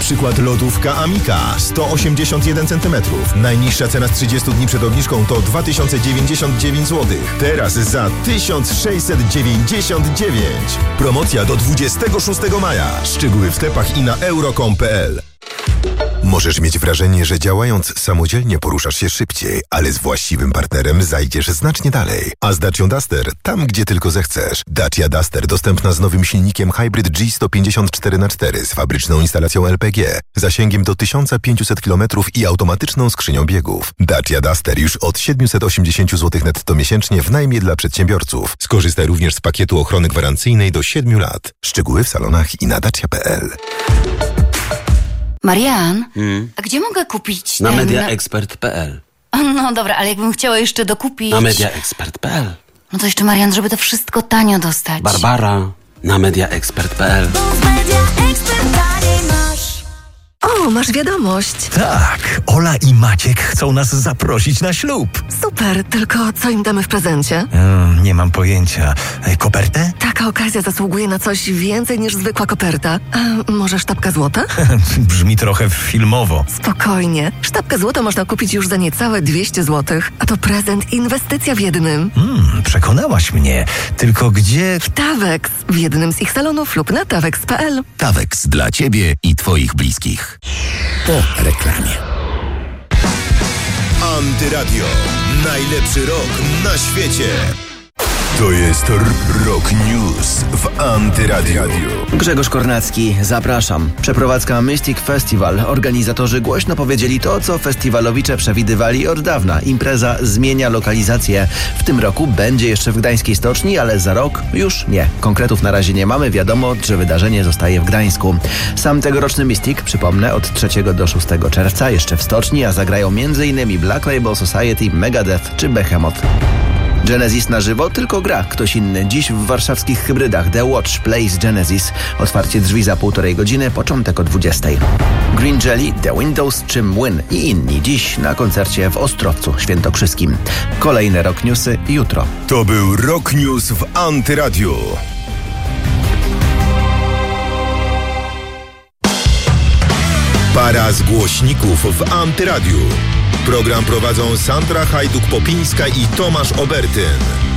przykład lodówka Amika 181 cm. Najniższa cena z 30 dni przed obniżką to 2099 zł. Teraz za 1699. Promocja do 26 maja. Szczegóły w sklepach i na euro.com.pl. Możesz mieć wrażenie, że działając samodzielnie poruszasz się szybciej, ale z właściwym partnerem zajdziesz znacznie dalej. A z Dacią Duster tam, gdzie tylko zechcesz. Dacia Duster dostępna z nowym silnikiem Hybrid G154x4 z fabryczną instalacją LPG, zasięgiem do 1500 km i automatyczną skrzynią biegów. Dacia Duster już od 780 zł netto miesięcznie w najmie dla przedsiębiorców. Skorzystaj również z pakietu ochrony gwarancyjnej do 7 lat. Szczegóły w salonach i na dacia.pl. Marian, a gdzie mogę kupić Na mediaexpert.pl. No dobra, ale jakbym chciała jeszcze dokupić... Na mediaexpert.pl. No to jeszcze, Marian, żeby to wszystko tanio dostać. Barbara, na mediaexpert.pl. O, masz wiadomość. Tak, Ola i Maciek chcą nas zaprosić na ślub. Super, tylko co im damy w prezencie? Nie mam pojęcia. Kopertę? Taka okazja zasługuje na coś więcej niż zwykła koperta. A może sztabka złota? Brzmi trochę filmowo. Spokojnie. Sztabkę złota można kupić już za niecałe 200 zł. A to prezent i inwestycja w jednym. Przekonałaś mnie. Tylko gdzie... W Tawex. W jednym z ich salonów lub na tawex.pl. Tawex dla Ciebie i Twoich bliskich. Po reklamie. Antyradio. Najlepszy rok na świecie. To jest Rock News w Antyradiu. Grzegorz Kornacki, zapraszam. Przeprowadzka Mystic Festival. Organizatorzy głośno powiedzieli to, co festiwalowicze przewidywali od dawna. Impreza zmienia lokalizację. W tym roku będzie jeszcze w gdańskiej stoczni, ale za rok już nie. Konkretów na razie nie mamy. Wiadomo, że wydarzenie zostaje w Gdańsku. Sam tegoroczny Mystic, przypomnę, od 3 do 6 czerwca jeszcze w stoczni, a zagrają m.in. Black Label Society, Megadeth czy Behemoth. Genesis na żywo, tylko gra ktoś inny. Dziś w warszawskich Hybrydach The Watch Plays Genesis. Otwarcie drzwi za 1,5 godziny, początek o 20. Green Jelly, The Windows czy Młyn i inni dziś na koncercie w Ostrowcu Świętokrzyskim. Kolejne Rock Newsy jutro. To był Rock News w Antyradiu. Para z głośników w Antyradiu. Program prowadzą Sandra Hajduk-Popińska i Tomasz Obertyn.